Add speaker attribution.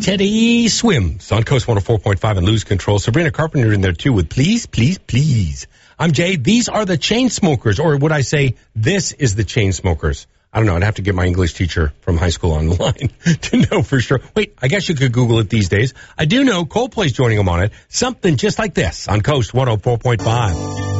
Speaker 1: Teddy Swims on Coast 104.5 and Lose Control. Sabrina Carpenter in there, too, with Please, Please, Please. I'm Jay. These are the Chainsmokers, or would I say this is the Chainsmokers? I don't know. I'd have to get my English teacher from high school on the line to know for sure. Wait, I guess you could Google it these days. I do know Coldplay's joining them on it. Something just like this on Coast 104.5.